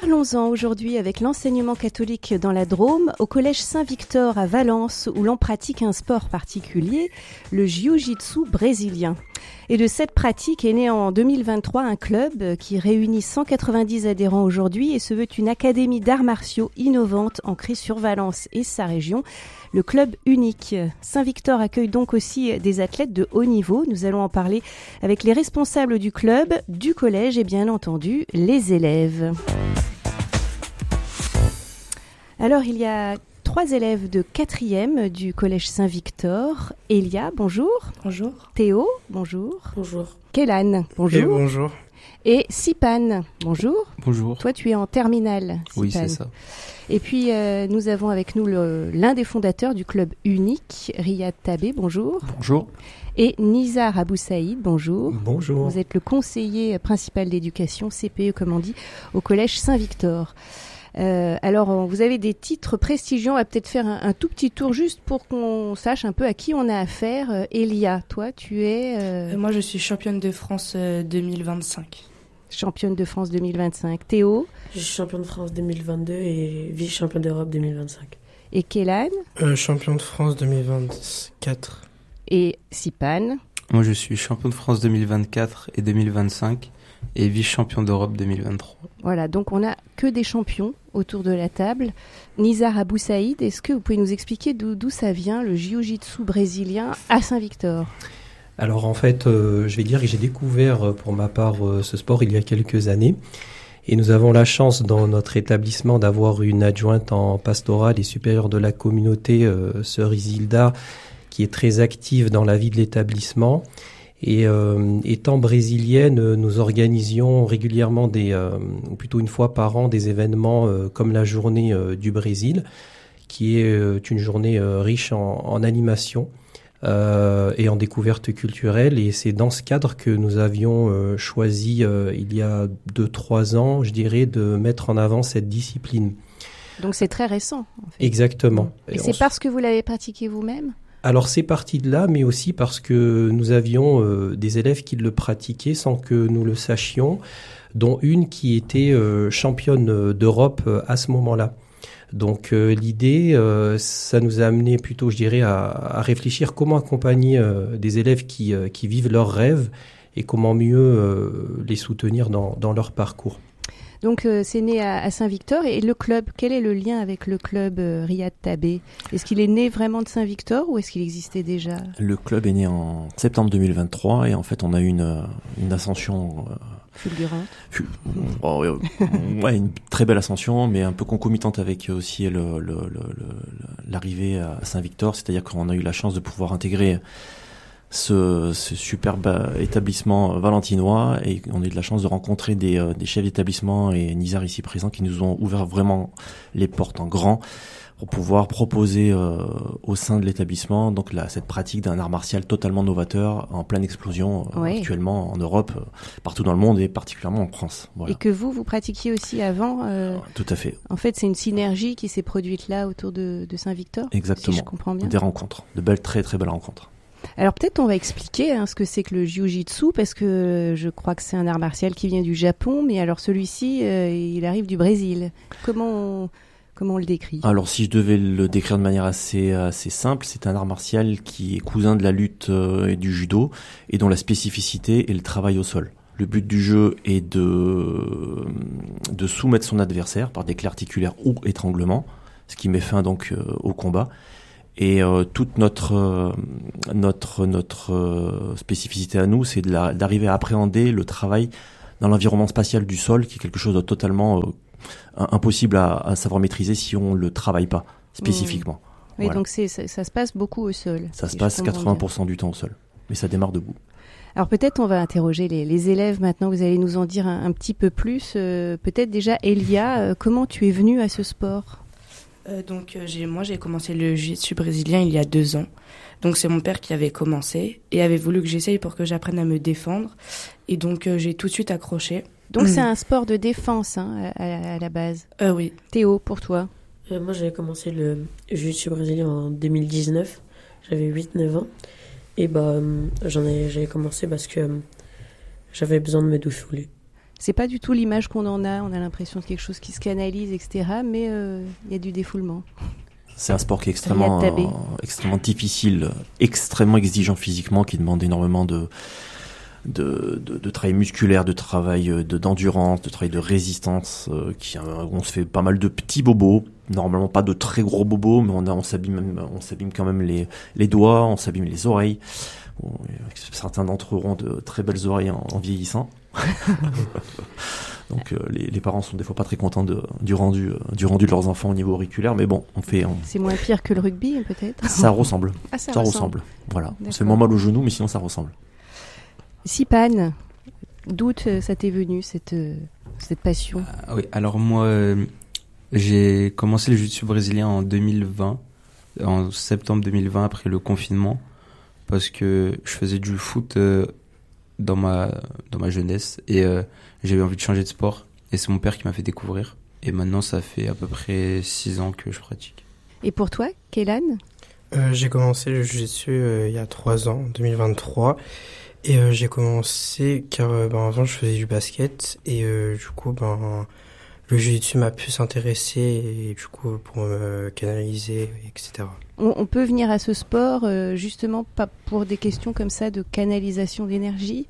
Parlons-en aujourd'hui avec l'enseignement catholique dans la Drôme, au collège Saint-Victor à Valence, où l'on pratique un sport particulier, le jiu-jitsu brésilien. Et de cette pratique est né en 2023 un club qui réunit 190 adhérents aujourd'hui et se veut une académie d'arts martiaux innovante ancrée sur Valence et sa région, le club unique. Saint-Victor accueille donc aussi des athlètes de haut niveau. Nous allons en parler avec les responsables du club, du collège et bien entendu les élèves. Alors il y a 3 élèves de 4e du collège Saint-Victor. Elia, bonjour. Bonjour. Théo, bonjour. Bonjour. Kélan, bonjour. Et bonjour. Et Sipan, bonjour. Bonjour. Toi, tu es en terminale, Sipan. Oui, c'est ça. Et puis, nous avons avec nous l'un des fondateurs du club unique, Riyad Tabé, bonjour. Bonjour. Et Nizar Abou Saïd, bonjour. Bonjour. Vous êtes le conseiller principal d'éducation, CPE comme on dit, au collège Saint-Victor. Alors, vous avez des titres prestigieux. On va peut-être faire un tout petit tour juste pour qu'on sache un peu à qui on a affaire. Elia, toi, tu es... Moi, je suis championne de France 2025. Championne de France 2025. Théo? Je suis championne de France 2022 et vice-championne d'Europe 2025. Et Kélan? Champion de France 2024. Et Sipan? Moi, je suis champion de France 2024 et 2025 et vice-champion d'Europe 2023. Voilà, donc on n'a que des champions autour de la table. Nizar Abou Saïd, est-ce que vous pouvez nous expliquer d'où ça vient, le jiu-jitsu brésilien à Saint-Victor? Alors en fait, je vais dire que j'ai découvert pour ma part ce sport il y a quelques années. Et nous avons la chance dans notre établissement d'avoir une adjointe en pastoral et supérieure de la communauté, sœur Isilda, qui est très active dans la vie de l'établissement. Et étant brésilienne, nous organisions régulièrement ou plutôt une fois par an, des événements comme la journée du Brésil, qui est une journée riche en animation et en découverte culturelle. Et c'est dans ce cadre que nous avions choisi, il y a 2-3 ans, je dirais, de mettre en avant cette discipline. Donc c'est très récent, en fait. Exactement. Et c'est parce que vous l'avez pratiqué vous-même ? Alors c'est parti de là, mais aussi parce que nous avions des élèves qui le pratiquaient sans que nous le sachions, dont une qui était championne d'Europe à ce moment-là. Donc l'idée, ça nous a amené plutôt, je dirais, à réfléchir comment accompagner des élèves qui vivent leurs rêves et comment mieux les soutenir dans leur parcours. Donc c'est né à Saint-Victor. Et le club, quel est le lien avec le club Riyad Tabé ? Est-ce qu'il est né vraiment de Saint-Victor ou est-ce qu'il existait déjà ? Le club est né en septembre 2023 et en fait on a eu une ascension... fulgurante. Ouais, une très belle ascension, mais un peu concomitante avec aussi l'arrivée à Saint-Victor. C'est-à-dire qu'on a eu la chance de pouvoir intégrer ce superbe établissement valentinois et on a eu de la chance de rencontrer des chefs d'établissement et Nizar ici présents qui nous ont ouvert vraiment les portes en grand pour pouvoir proposer au sein de l'établissement donc cette pratique d'un art martial totalement novateur en pleine explosion actuellement en Europe, partout dans le monde et particulièrement en France. Voilà. Et que vous pratiquiez aussi avant Tout à fait. En fait, c'est une synergie qui s'est produite là autour de Saint-Victor. Exactement. Si je comprends bien. Des rencontres, de belles, très très belles rencontres. Alors peut-être on va expliquer ce que c'est que le jiu-jitsu parce que je crois que c'est un art martial qui vient du Japon, mais alors celui-ci il arrive du Brésil. Comment on le décrit ? Alors si je devais le décrire de manière assez simple, c'est un art martial qui est cousin de la lutte et du judo et dont la spécificité est le travail au sol. Le but du jeu est de soumettre son adversaire par déclin articulaire ou étranglement, ce qui met fin donc au combat. Et toute notre spécificité à nous, c'est d'arriver à appréhender le travail dans l'environnement spatial du sol, qui est quelque chose de totalement impossible à savoir maîtriser si on le travaille pas spécifiquement. Oui, voilà. donc ça se passe beaucoup au sol. Ça se passe 80% du temps au sol, mais ça démarre debout. Alors peut-être on va interroger les élèves maintenant, vous allez nous en dire un petit peu plus. Peut-être déjà Elia, comment tu es venue à ce sport ? Moi j'ai commencé le jiu-jitsu brésilien il y a 2 ans. Donc c'est mon père qui avait commencé et avait voulu que j'essaye pour que j'apprenne à me défendre. Et donc j'ai tout de suite accroché. Donc c'est un sport de défense à la base. Oui. Théo, pour toi ? Moi j'avais commencé le jiu-jitsu brésilien en 2019. J'avais 8-9 ans. Et j'avais commencé parce que j'avais besoin de me défouler. C'est pas du tout l'image qu'on en a. On a l'impression de quelque chose qui se canalise, etc. Mais il y a du défoulement. C'est un sport qui est extrêmement difficile, extrêmement exigeant physiquement, qui demande énormément de travail musculaire, de travail d'endurance, de travail de résistance. On se fait pas mal de petits bobos. Normalement pas de très gros bobos, mais on s'abîme quand même les doigts, on s'abîme les oreilles. Certains d'entre eux auront de très belles oreilles en vieillissant. Donc les parents sont des fois pas très contents du rendu de leurs enfants au niveau auriculaire, mais bon, c'est moins pire que le rugby peut-être. Ça ressemble. Ah, ça ressemble. Voilà, D'accord. on se fait moins mal au genou, mais sinon ça ressemble. Sipane, d'où ça t'est venu cette passion? Oui, alors moi j'ai commencé le jiu-jitsu brésilien en 2020, en septembre 2020 après le confinement, parce que je faisais du foot dans ma jeunesse et j'avais envie de changer de sport et c'est mon père qui m'a fait découvrir et maintenant ça fait à peu près 6 ans que je pratique. Et pour toi, Kélan? J'ai commencé le jiu-jitsu il y a 3 ans, en 2023. Et j'ai commencé car avant je faisais du basket et du coup le jiu-jitsu m'a plus intéressé et du coup pour me canaliser, etc. On peut venir à ce sport justement pas pour des questions comme ça de canalisation d'énergie.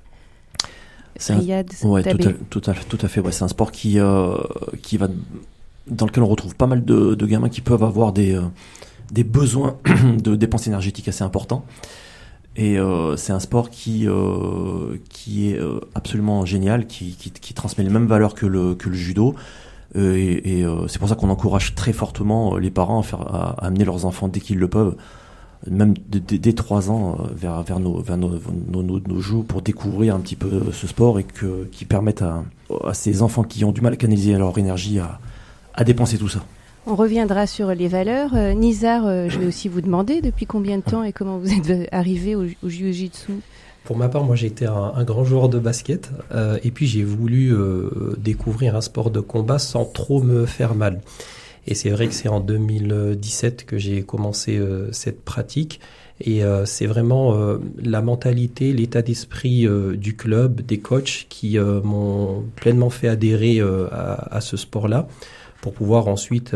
Ouais, tout à fait. Ouais, c'est un sport qui va dans lequel on retrouve pas mal de gamins qui peuvent avoir des besoins de dépenses énergétiques assez importants. Et c'est un sport qui est absolument génial, qui transmet les mêmes valeurs que le judo. Et c'est pour ça qu'on encourage très fortement les parents à amener leurs enfants dès qu'ils le peuvent, même dès 3 ans, vers nos jeux pour découvrir un petit peu ce sport et qui permettent à ces enfants qui ont du mal à canaliser leur énergie à dépenser tout ça. On reviendra sur les valeurs. Nizar, je vais aussi vous demander depuis combien de temps et comment vous êtes arrivé au jiu-jitsu? Pour ma part, moi j'ai été un grand joueur de basket et puis j'ai voulu découvrir un sport de combat sans trop me faire mal. Et c'est vrai que c'est en 2017 que j'ai commencé cette pratique. Et c'est vraiment la mentalité, l'état d'esprit du club, des coachs qui m'ont pleinement fait adhérer à ce sport-là, pour pouvoir ensuite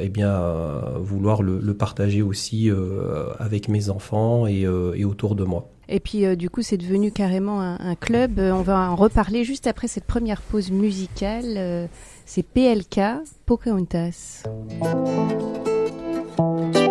vouloir le partager aussi avec mes enfants et autour de moi. Et puis du coup c'est devenu carrément un club. On va en reparler juste après cette première pause musicale. C'est PLK, Pocahontas.